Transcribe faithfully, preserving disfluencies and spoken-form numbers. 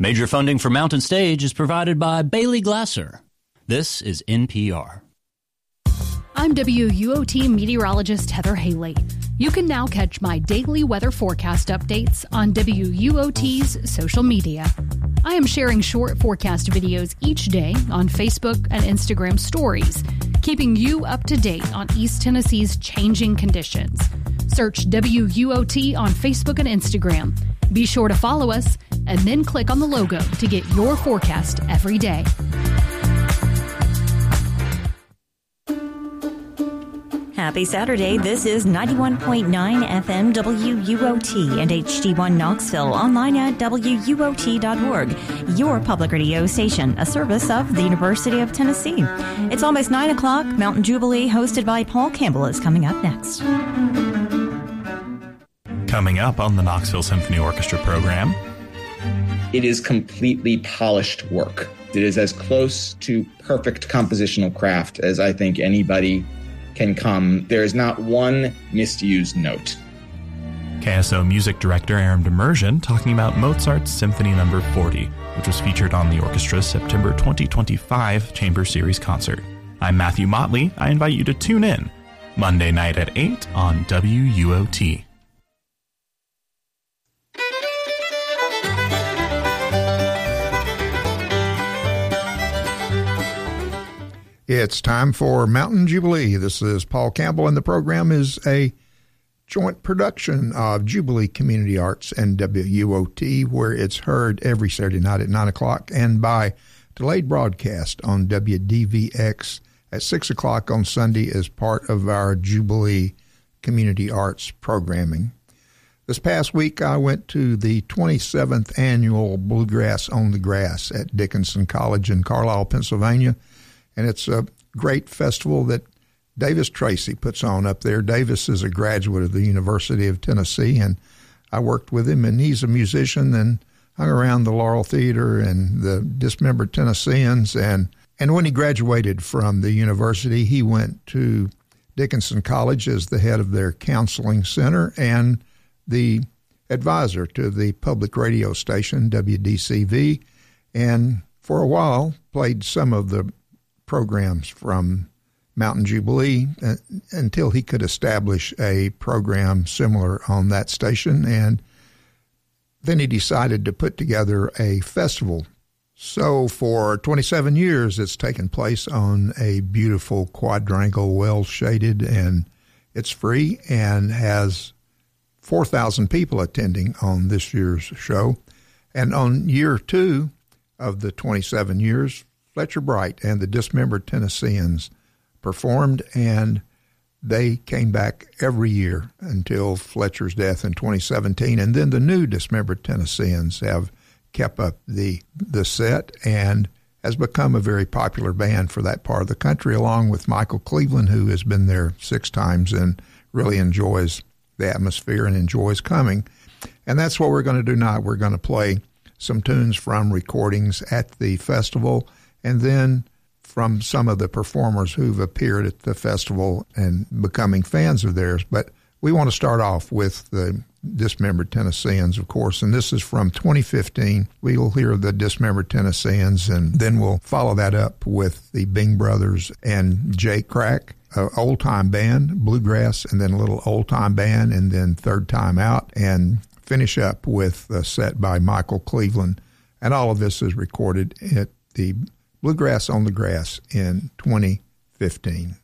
Major funding for Mountain Stage is provided by Bailey Glasser. This is N P R. I'm W U O T meteorologist Heather Haley. You can now catch my daily weather forecast updates on W U O T's social media. I am sharing short forecast videos each day on Facebook and Instagram stories, keeping you up to date on East Tennessee's changing conditions. Search W U O T on Facebook and Instagram. Be sure to follow us and then click on the logo to get your forecast every day. Happy Saturday. This is ninety-one point nine F M W U O T and H D one Knoxville, online at W U O T dot org. Your public radio station, a service of the University of Tennessee. It's almost nine o'clock. Mountain Jubilee, hosted by Paul Campbell, is coming up next. Coming up on the Knoxville Symphony Orchestra program. It is completely polished work. It is as close to perfect compositional craft as I think anybody can come. There is not one misused note. K S O music director Aaron Demersion talking about Mozart's Symphony Number forty, which was featured on the orchestra's September twenty twenty-five Chamber Series concert. I'm Matthew Motley. I invite you to tune in Monday night at eight on W U O T. It's time for Mountain Jubilee. This is Paul Campbell, and the program is a joint production of Jubilee Community Arts and W U O T, where it's heard every Saturday night at nine o'clock and by delayed broadcast on W D V X at six o'clock on Sunday as part of our Jubilee Community Arts programming. This past week, I went to the twenty-seventh Annual Bluegrass on the Grass at Dickinson College in Carlisle, Pennsylvania. And it's a great festival that Davis Tracy puts on up there. Davis is a graduate of the University of Tennessee, and I worked with him, and he's a musician and hung around the Laurel Theater and the Dismembered Tennesseans. And, and when he graduated from the university, he went to Dickinson College as the head of their counseling center and the advisor to the public radio station, W D C V, and for a while played some of the programs from Mountain Jubilee uh, until he could establish a program similar on that station. And then he decided to put together a festival. So for twenty-seven years, it's taken place on a beautiful quadrangle, well shaded, and it's free and has four thousand people attending on this year's show. And on year two of the twenty-seven years, Fletcher Bright and the Dismembered Tennesseans performed, and they came back every year until Fletcher's death in twenty seventeen. And then the new Dismembered Tennesseans have kept up the the set and has become a very popular band for that part of the country, along with Michael Cleveland, who has been there six times and really enjoys the atmosphere and enjoys coming. And that's what we're going to do now. We're going to play some tunes from recordings at the festival, and then from some of the performers who've appeared at the festival and becoming fans of theirs. But we want to start off with the Dismembered Tennesseans, of course, and this is from twenty fifteen. We will hear the Dismembered Tennesseans, and then we'll follow that up with the Bing Brothers and Jay Crack, an old-time band, bluegrass, and then a little old-time band, and then Third Time Out, and finish up with a set by Michael Cleveland. And all of this is recorded at the Bluegrass on the Grass in twenty fifteen.